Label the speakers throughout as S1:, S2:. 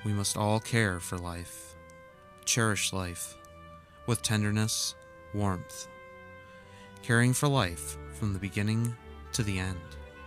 S1: we must all care for life, cherish life with tenderness, warmth, caring for life from the beginning to the end.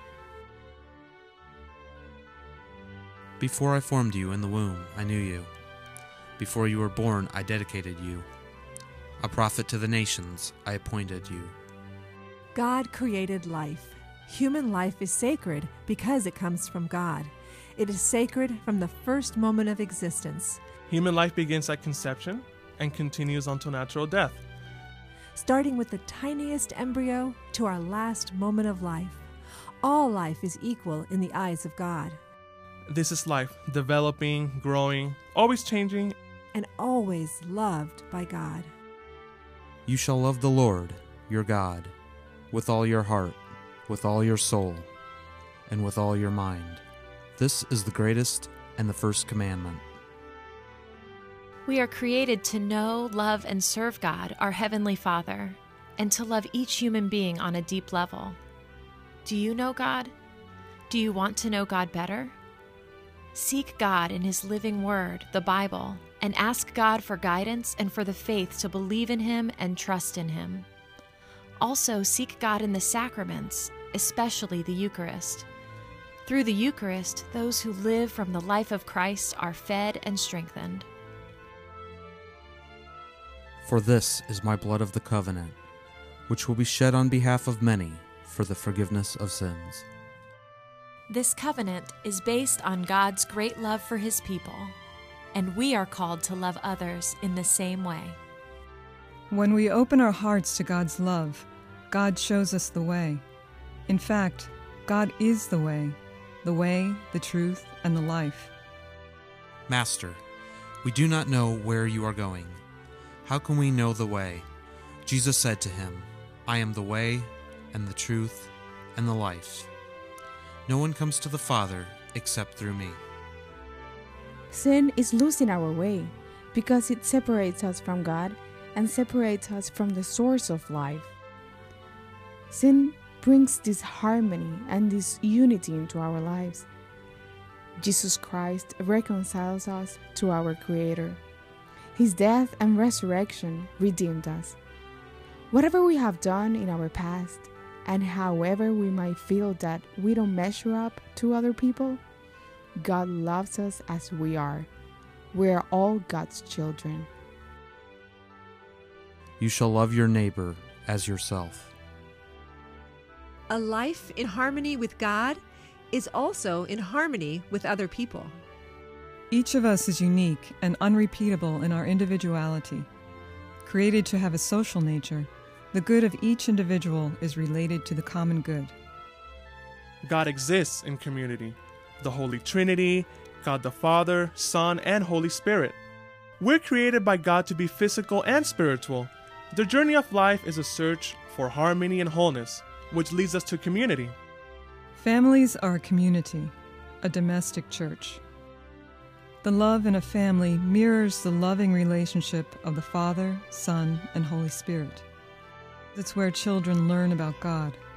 S1: Before I formed you in the womb, I knew you. Before you were born, I dedicated you. A prophet to the nations, I appointed you.
S2: God created life. Human life is sacred because it comes from God. It is sacred from the first moment of existence.
S3: Human life begins at conception and continues until natural death.
S2: Starting with the tiniest embryo to our last moment of life. All life is equal in the eyes of God.
S3: This is life, developing, growing, always changing,
S2: and always loved by God.
S1: You shall love the Lord, your God, with all your heart, with all your soul, and with all your mind. This is the greatest and the first commandment.
S4: We are created to know, love, and serve God, our Heavenly Father, and to love each human being on a deep level. Do you know God? Do you want to know God better? Seek God in His living Word, the Bible, and ask God for guidance and for the faith to believe in Him and trust in Him. Also, seek God in the sacraments, especially the Eucharist. Through the Eucharist, those who live from the life of Christ are fed and strengthened.
S1: For this is my blood of the covenant, which will be shed on behalf of many for the forgiveness of sins.
S4: This covenant is based on God's great love for His people, and we are called to love others in the same way.
S5: When we open our hearts to God's love, God shows us the way. In fact, God is the way, the truth, and the life.
S1: Master, we do not know where you are going. How can we know the way? Jesus said to him, I am the way, and the truth, and the life. No one comes to the Father except through me.
S6: Sin is losing our way because it separates us from God and separates us from the source of life. Sin brings disharmony and disunity into our lives. Jesus Christ reconciles us to our Creator. His death and resurrection redeemed us. Whatever we have done in our past, and however we might feel that we don't measure up to other people, God loves us as we are. We are all God's children.
S1: You shall love your neighbor as yourself.
S7: A life in harmony with God is also in harmony with other people.
S5: Each of us is unique and unrepeatable in our individuality. Created to have a social nature, the good of each individual is related to the common good.
S3: God exists in community. The Holy Trinity, God the Father, Son, and Holy Spirit. We're created by God to be physical and spiritual. The journey of life is a search for harmony and wholeness, which leads us to community.
S5: Families are a community, a domestic church. The love in a family mirrors the loving relationship of the Father, Son, and Holy Spirit. It's where children learn about God.